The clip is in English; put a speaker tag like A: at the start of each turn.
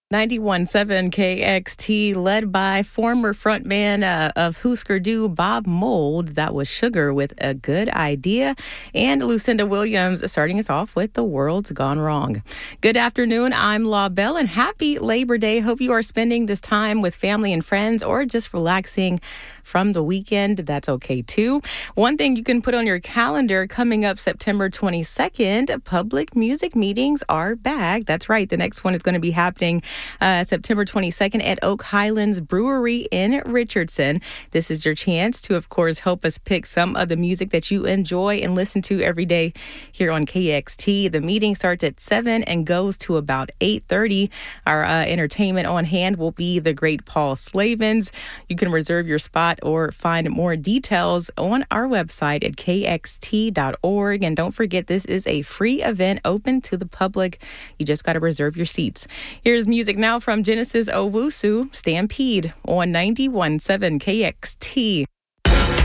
A: 91.7 KXT, led by former frontman of Husker Du, Bob Mould. That was Sugar with A Good Idea. And Lucinda Williams starting us off with The World's Gone Wrong. Good afternoon. I'm La Belle, and happy Labor Day. Hope you are spending this time with family and friends or just relaxing from the weekend. That's okay, too. One thing you can put on your calendar coming up September 22nd, public music meetings are back. That's right. The next one is going to be happening September 22nd at Oak Highlands Brewery in Richardson. This is your chance to, of course, help us pick some of the music that you enjoy and listen to every day here on KXT. The meeting starts at 7 and goes to about 8:30. Our entertainment on hand will be the great Paul Slavens. You can reserve your spot or find more details on our website at kxt.org. And don't forget, this is a free event open to the public. You just got to reserve your seats. Here's music now from Genesis Owusu, Stampede on 91.7 KXT.